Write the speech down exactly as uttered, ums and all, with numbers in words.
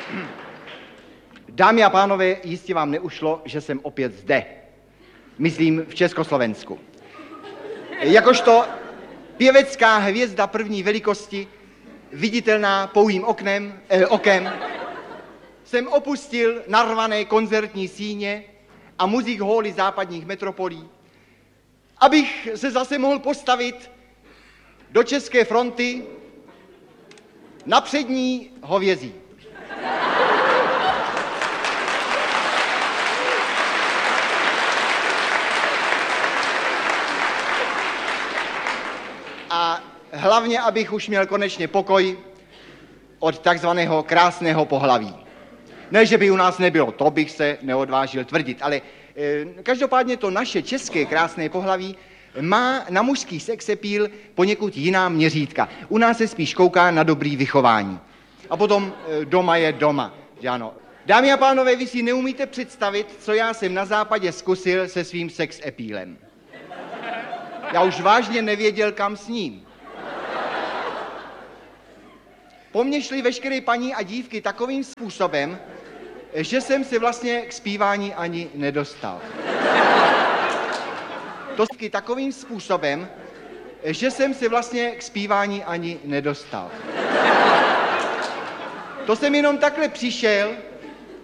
Dámy a pánové, jistě vám neušlo, že jsem opět zde. Myslím v Československu. Jakožto pěvecká hvězda první velikosti, viditelná pouhým oknem, eh, okem, jsem opustil narvané koncertní síně a muzik hóly západních metropolí, abych se zase mohl postavit do České fronty na přední hovězí. A hlavně, abych už měl konečně pokoj od takzvaného krásného pohlaví. Ne, že by u nás nebylo, to bych se neodvážil tvrdit, ale e, každopádně to naše české krásné pohlaví má na mužský sexappeal poněkud jiná měřítka. U nás se spíš kouká na dobrý vychování. A potom e, doma je doma, že ano. Dámy a pánové, vy si neumíte představit, co já jsem na západě zkusil se svým sexappealem. Já už vážně nevěděl, kam s ním. Po mně šly veškeré paní a dívky takovým způsobem, že jsem se vlastně k zpívání ani nedostal. To takovým způsobem, že jsem se vlastně k zpívání ani nedostal. To jsem jenom takhle přišel